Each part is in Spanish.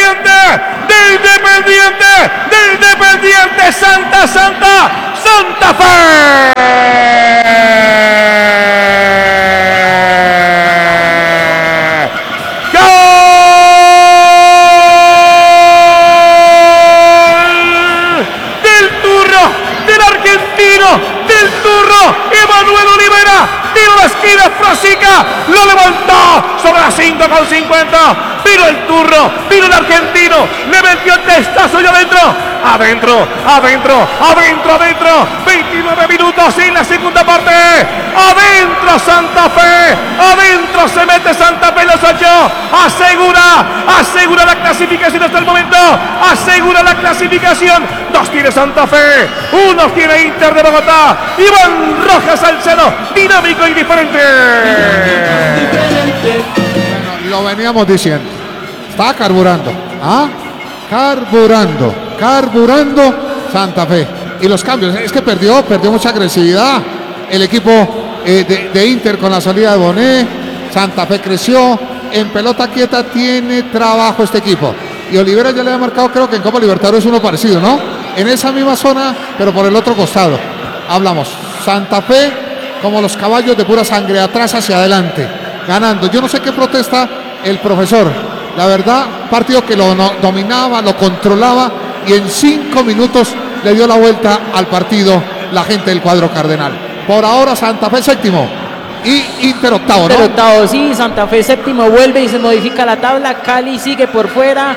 Santa Fe. Del turro, Emanuel Olivera, tiro de esquina, Frosica, lo levantó sobre las 5:50, vino el turro, vino el argentino, le metió el testazo y adentro, 29 minutos en la segunda parte, adentro Santa Fe, adentro se mete Santa Fe, los 8, asegura la clasificación hasta el momento, asegura la clasificación, 2 tiene Santa Fe, 1 tiene Inter de Bogotá, Iván Rojas Salcedo, dinámico y diferente. Bueno, lo veníamos diciendo, está carburando, carburando Santa Fe. Y los cambios, es que perdió mucha agresividad el equipo de Inter con la salida de Bonet. Santa Fe creció, en pelota quieta tiene trabajo este equipo. Y Olivera ya le ha marcado, creo que en Copa Libertadores uno parecido, ¿no? En esa misma zona, pero por el otro costado. Hablamos, Santa Fe como los caballos de pura sangre, atrás hacia adelante, ganando. Yo no sé qué protesta el profesor. La verdad, partido que lo dominaba, lo controlaba y en 5 minutos le dio la vuelta al partido la gente del cuadro cardenal. Por ahora Santa Fe séptimo y Inter octavo, ¿no? Inter octavo, sí, Santa Fe séptimo, vuelve y se modifica la tabla. Cali sigue por fuera,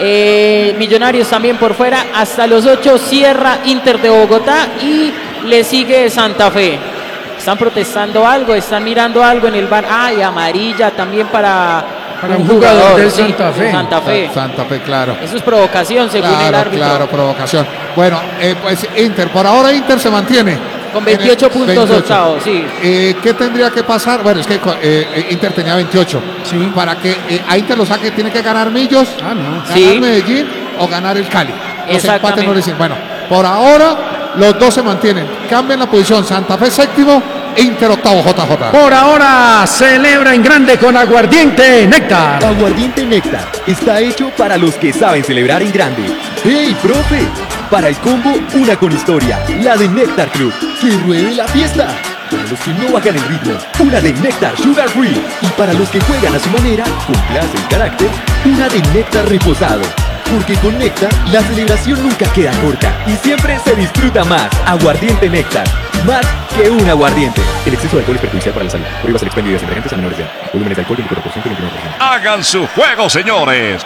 Millonarios también por fuera, hasta los 8 cierra Inter de Bogotá y le sigue Santa Fe. Están protestando algo, están mirando algo en el bar. Y amarilla también para un jugador del Santa Fe. Santa Fe, claro. Eso es provocación, según el árbitro. Claro, provocación. Bueno, pues Inter, por ahora Inter se mantiene. Con 28 puntos octavo, sí. ¿Qué tendría que pasar? Bueno, es que Inter tenía 28. Sí. Para que a Inter lo saque, tiene que ganar Millos, ganar Medellín o ganar el Cali. Los empates no le sirven. Bueno, por ahora los dos se mantienen. Cambian la posición. Santa Fe séptimo, Inter octavo, JJ. Por ahora celebra en grande con Aguardiente Néctar. Aguardiente Néctar está hecho para los que saben celebrar en grande. ¡Hey, profe! Para el combo, una con historia, la de Néctar Club, que ruede la fiesta. Para los que no bajan el ritmo, una de Néctar Sugar Free. Y para los que juegan a su manera, con clase y carácter, una de Néctar Reposado. Porque con Néctar, la celebración nunca queda corta y siempre se disfruta más. Aguardiente Néctar, más que un aguardiente. El exceso de alcohol es perjudicial para la salud. Prohíbas el expendio de desinfectantes a menores de edad. Volúmenes de alcohol 24% y 29%. Hagan su juego, señores.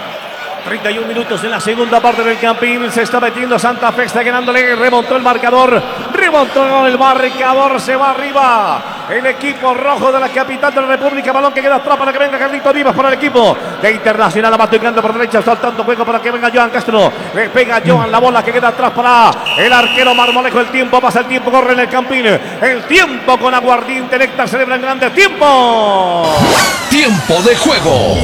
31 minutos en la segunda parte del Campín. Se está metiendo Santa Fe, está ganándole. Remontó el marcador, se va arriba el equipo rojo de la capital de la República. Balón que queda atrás para que venga Carlito Vivas para el equipo de Internacional. Amatugando por derecha, saltando juego para que venga Johan Castro. Le pega Johan, la bola que queda atrás para el arquero Marmolejo. El tiempo pasa, el tiempo corre en el Campín. El tiempo con Aguardiente Néctar celebra en grande. ¡Tiempo! Tiempo de juego.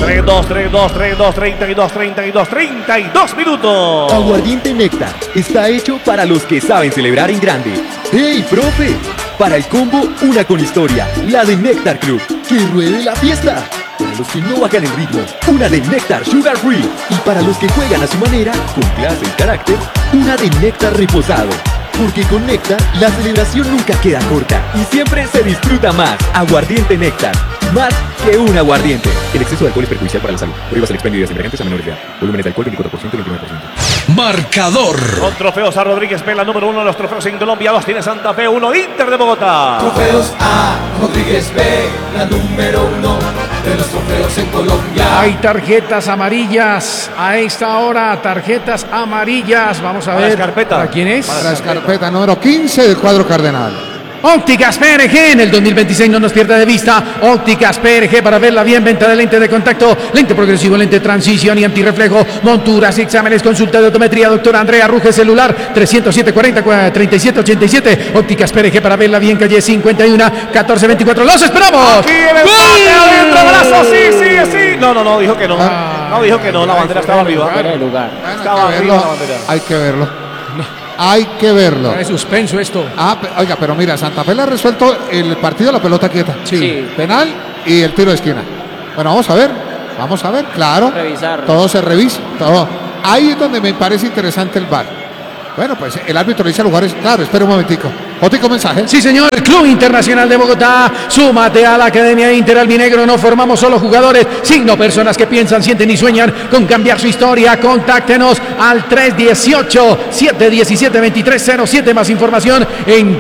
32 minutos. Aguardiente Néctar está hecho para los que saben celebrar en grande. ¡Hey, profe! Para el combo, una con historia, la de Néctar Club, que ruede la fiesta. Para los que no bajan el ritmo, una de Néctar Sugar Free. Y para los que juegan a su manera, con clase y carácter, una de Néctar Reposado. Porque con Néctar, la celebración nunca queda corta y siempre se disfruta más. Aguardiente Néctar, más que un aguardiente. El exceso de alcohol es perjudicial para la salud. Prohíbas el expendio de desinfectantes a menores de edad. Volúmenes de alcohol 24% y 29%. Marcador. Con trofeos a Rodríguez P, la número 1 de los trofeos en Colombia. 2 tiene Santa Fe, 1 Inter de Bogotá. Trofeos a Rodríguez P, la número 1 de los trofeos en Colombia. Hay tarjetas amarillas a esta hora, tarjetas amarillas. Vamos a ver. Escarpeta. ¿Para quién es? Para la escarpeta número 15 del cuadro cardenal. Ópticas PRG en el 2026, no nos pierda de vista. Ópticas PRG para verla bien, venta de lente de contacto, lente progresivo, lente de transición y antirreflejo, monturas y exámenes, consulta de optometría, doctora Andrea Ruge, celular 307-40-3787. Ópticas PRG para verla bien, calle 51, 1424. ¡Los esperamos! Aquí en el adentro, brazo, sí. No, dijo que no. No, dijo que no, la bandera estaba arriba. Estaba arriba la bandera. Hay que verlo. Hay que verlo. Es suspenso esto. Oiga, pero mira, Santa Fe le ha resuelto el partido de la pelota quieta. Sí. Penal y el tiro de esquina. Bueno, vamos a ver. Vamos a ver, claro. Revisarlo. Todo se revisa, todo. Ahí es donde me parece interesante el VAR. Bueno, pues el árbitro le dice a los jugadores, claro, espera un momentico. Otico, mensaje. Sí, señor, el Club Internacional de Bogotá, súmate a la Academia Inter Albinegro, no formamos solo jugadores, sino personas que piensan, sienten y sueñan con cambiar su historia. Contáctenos al 318-717-2307, más información en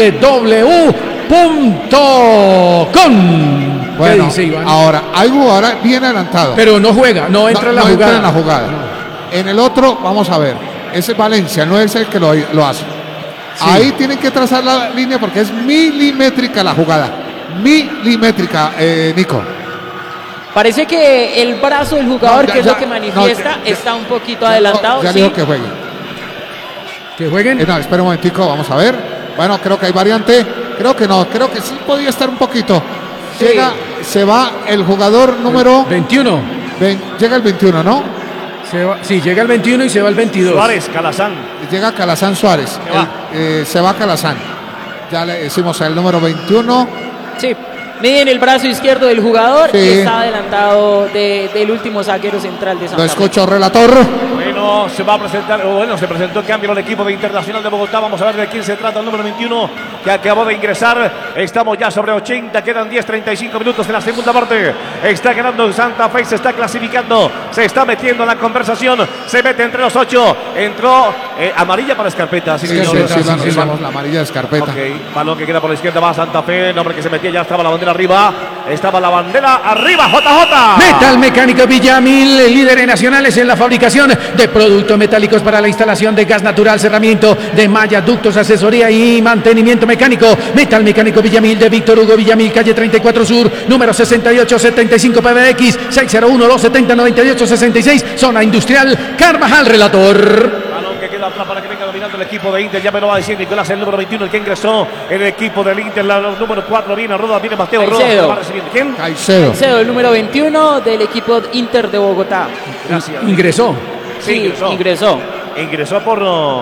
www.com. Bueno, dice Iván? ahora, hay jugador bien adelantado. Pero no juega, no entra en la no jugada. entra en la jugada. En el otro, vamos a ver, ese es Valencia, no es el que lo hace. Sí. Ahí tienen que trazar la línea porque es milimétrica la jugada. Milimétrica, Nico. Parece que el brazo del jugador, No, ya, que es ya, lo que manifiesta, no, ya, está un poquito adelantado. Ya sí. dijo que juegue. ¿Que jueguen? No, espera un momentico, vamos a ver. Bueno, creo que hay variante. Creo que no, creo que sí podía estar un poquito. Sí. Llega, se va el jugador número 21. llega el 21, ¿no? Sí, llega el 21 y se va el 22. Suárez, Calazán. Llega Calazán Suárez. Se va Calazán. Ya le decimos el número 21. Sí, miden el brazo izquierdo del jugador Sí. y está adelantado del último zaguero central de Santa Lo Fe. escucho, relator. Bueno, se va a presentar, se presentó el cambio en el equipo de Internacional de Bogotá. Vamos a ver de quién se trata, el número 21 que acabó de ingresar. Estamos ya sobre 80, quedan 10:35 minutos en la segunda parte. Está ganando Santa Fe, se está clasificando, se está metiendo en la conversación, se mete entre los 8. Entró amarilla para Escarpeta. Sí, Sí, señor. vamos, la amarilla de Escarpeta. Ok, balón que queda por la izquierda, va Santa Fe. El hombre que se metía, ya estaba la bandera arriba. Estaba la bandera arriba, JJ. Metal Mecánico Villamil, líderes nacionales en la fabricación de productos metálicos para la instalación de gas natural, cerramiento de malla, ductos, asesoría y mantenimiento mecánico. Metal Mecánico Villamil de Víctor Hugo Villamil, calle 34 Sur, número 6875 PBX 601-270-9866, zona industrial Carvajal, relator. Balón que queda atrás para que venga dominando el equipo de Inter. Ya me lo va a decir Nicolás, el número 21, el que ingresó en el equipo del Inter. El número 4 viene Roda, viene Mateo Roda. Caicedo. Va recibiendo. ¿Quién? Caicedo. Caicedo, el número 21 del equipo Inter de Bogotá. Gracias. Ingresó. Sí, ingresó. Ingresó por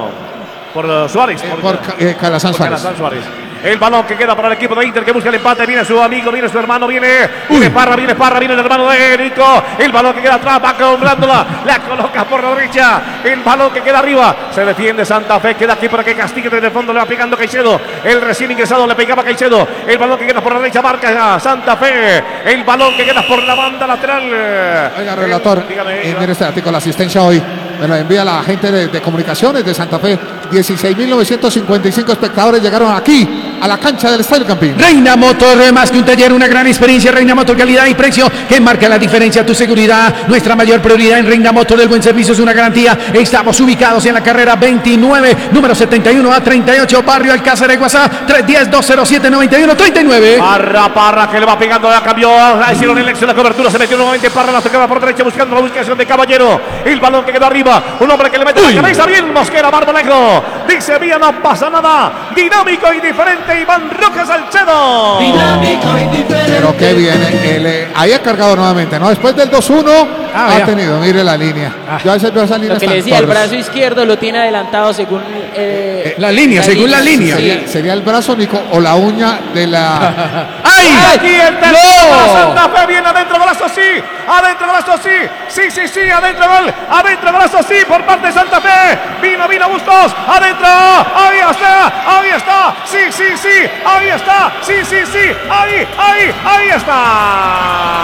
Suárez. Por Calazán Suárez. Calazán Suárez. El balón que queda para el equipo de Inter que busca el empate. Viene su amigo, viene su hermano, viene Parra, viene el hermano de Nico. El balón que queda atrás, va comprándola, la coloca por la derecha. El balón que queda arriba, se defiende Santa Fe. Queda aquí para que castigue desde el fondo, le va pegando Caicedo. El recién ingresado le pegaba Caicedo. El balón que queda por la derecha marca a Santa Fe. El balón que queda por la banda lateral. Oiga, relator, Dígame. mire este artículo, la asistencia hoy me lo envía la gente de comunicaciones de Santa Fe. 16.955 espectadores llegaron aquí a la cancha del Estadio Campín. Reina Motor, más que un taller, una gran experiencia. Reina Motor, calidad y precio que marca la diferencia. Tu seguridad, nuestra mayor prioridad en Reina Motor. El buen servicio es una garantía. Estamos ubicados en la carrera 29, número 71 a 38, barrio Alcázar de Guasá, 310-207-91-39. Parra que le va pegando, la cambió. Hicieron el éxito, la cobertura, se metió nuevamente Parra, la tocaba por derecha buscando la ubicación de Caballero. El balón que quedó arriba, un hombre que le mete la cabeza bien, Mosquera, Barbonejo. Dice bien, no pasa nada. Dinámico y diferente, Iván Roque Salcedo. Dinámico y diferente. Pero qué bien, ahí ha cargado nuevamente, ¿no? Después del 2-1 ha ya. tenido, mire la línea. Yo a veces veo esa línea. Lo que le decía, el brazo izquierdo lo tiene adelantado según La línea, según la línea. Sí. Sería el brazo, Nico, o la uña de la... ¡Ay! Aquí el tercero para Santa Fe, viene adentro, golazo sí, adentro, golazo sí, sí, adentro, gol, adentro, golazo sí, por parte de Santa Fe, vino Bustos, adentro, ahí está, sí, ahí está, sí, ahí está.